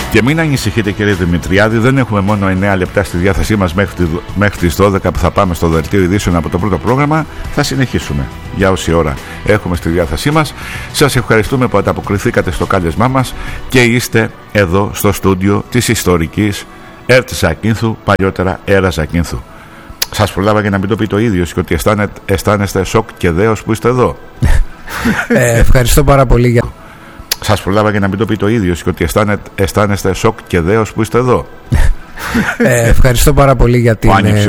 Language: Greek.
Και μην ανησυχείτε, κύριε Δημητριάδη, δεν έχουμε μόνο 9 λεπτά στη διάθεσή μας μέχρι τις 12 που θα πάμε στο δελτίο ειδήσεων από το πρώτο πρόγραμμα. Θα συνεχίσουμε για όση ώρα έχουμε στη διάθεσή μας. Σας ευχαριστούμε που ανταποκριθήκατε στο κάλεσμά μας και είστε εδώ στο στούντιο της ιστορικής ΕΡΤ Ζακίνθου, παλιότερα ΕΡΑ Ζακίνθου. Σας προλάβα και να μην το πείτε ο ίδιος και ότι αισθάνεστε σοκ και δέος που είστε εδώ. Ευχαριστώ πάρα πολύ για... Σας προλάβα και να μην το πείτε ο ίδιος και ότι αισθάνεστε σοκ και δέος που είστε εδώ. Ευχαριστώ πάρα πολύ για την